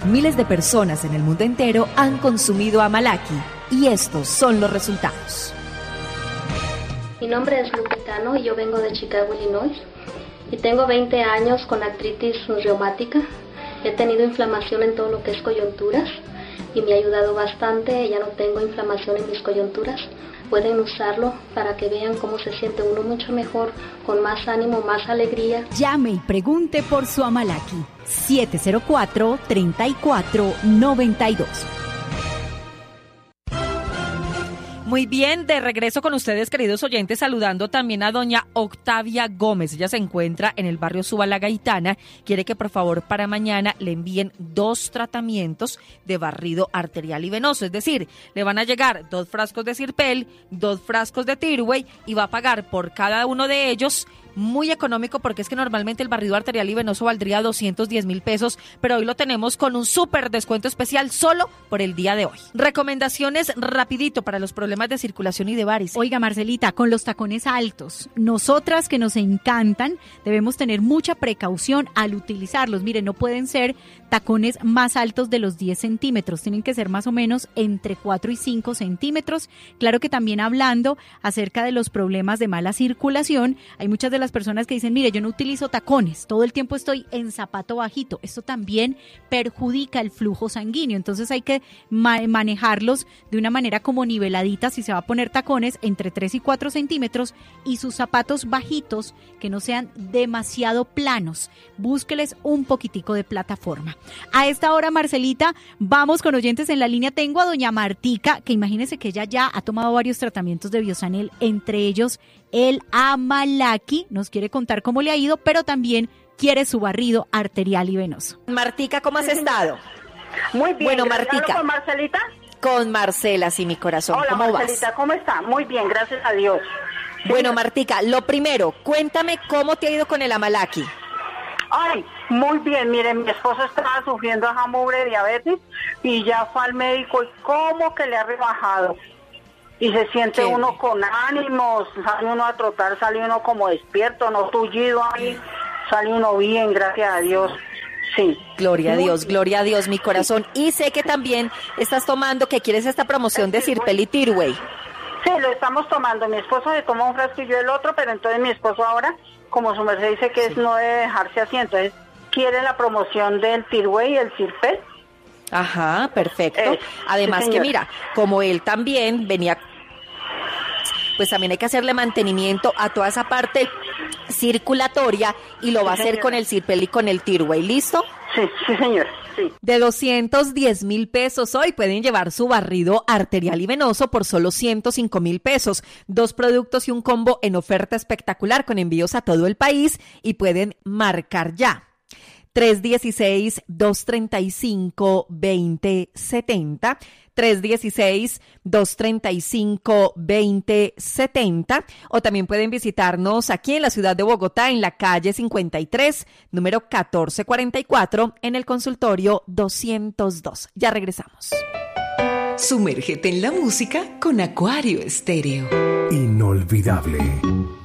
miles de personas en el mundo entero han consumido Amalaki y estos son los resultados. Mi nombre es Luz Cano y yo vengo de Chicago, Illinois. Y tengo 20 años con artritis reumática. He tenido inflamación en todo lo que es coyunturas y me ha ayudado bastante. Ya no tengo inflamación en mis coyunturas. Pueden usarlo para que vean cómo se siente uno mucho mejor, con más ánimo, más alegría. Llame y pregunte por su Amalaki. 704-3492. Muy bien, de regreso con ustedes, queridos oyentes, saludando también a doña Octavia Gómez. Ella se encuentra en el barrio Suba La Gaitana. Quiere que por favor para mañana le envíen 2 tratamientos de barrido arterial y venoso. Es decir, le van a llegar 2 frascos de Sirpel, 2 frascos de Tirway y va a pagar por cada uno de ellos muy económico, porque es que normalmente el barrido arterial y venoso valdría 210,000 pesos, pero hoy lo tenemos con un súper descuento especial solo por el día de hoy. Recomendaciones rapidito para los problemas de circulación y de varices. Oiga, Marcelita, con los tacones altos, nosotras que nos encantan, debemos tener mucha precaución al utilizarlos. Miren, no pueden ser tacones más altos de los 10 centímetros, tienen que ser más o menos entre 4 y 5 centímetros. Claro que también hablando acerca de los problemas de mala circulación, hay muchas de las personas que dicen, mire, yo no utilizo tacones, todo el tiempo estoy en zapato bajito. Esto también perjudica el flujo sanguíneo, entonces hay que manejarlos de una manera como niveladita. Si se va a poner tacones, entre 3 y 4 centímetros, y sus zapatos bajitos, que no sean demasiado planos. Búsqueles un poquitico de plataforma. A esta hora, Marcelita, vamos con oyentes en la línea. Tengo a doña Martica, que imagínense que ella ya ha tomado varios tratamientos de Biosanel, entre ellos el Amalaki. Nos quiere contar cómo le ha ido, pero también quiere su barrido arterial y venoso. Martica, ¿cómo has estado? Muy bien. Bueno, gracias. Martica. ¿Con Marcelita? Con Marcela, sí, mi corazón. Hola, ¿Cómo Marcelita, vas? ¿cómo está? Muy bien, gracias a Dios. Bueno, Martica, lo primero, cuéntame cómo te ha ido con el Amalaki. Ay, muy bien. Miren, mi esposo estaba sufriendo de diabetes y ya fue al médico y cómo que le ha rebajado. Y se siente uno con ánimos, sale uno a trotar, sale uno como despierto, no tullido ahí, sale uno bien, gracias a Dios. Sí. Gloria a Dios, mi corazón. Y sé que también estás tomando, que quieres esta promoción de Sirpel y Tirway. Sí, lo estamos tomando. Mi esposo se toma un frasco y yo el otro, pero entonces mi esposo ahora, como su merced dice que es no debe dejarse así, entonces quiere la promoción del Tirway y el Sirpel. Ajá, perfecto. Además sí, que mira, como él también venía, pues también hay que hacerle mantenimiento a toda esa parte circulatoria y lo va a hacer con el Sirpel y con el Tirway, ¿listo? Sí, sí, señor. Sí. De 210,000 pesos hoy pueden llevar su barrido arterial y venoso por solo 105,000 pesos. 2 productos y un combo en oferta espectacular con envíos a todo el país y pueden marcar ya. 316-235-2070, 316-235-2070, o también pueden visitarnos aquí en la ciudad de Bogotá, en la calle 53, número 1444, en el consultorio 202. Ya regresamos. Sumérgete en la música con Acuario Estéreo. Inolvidable.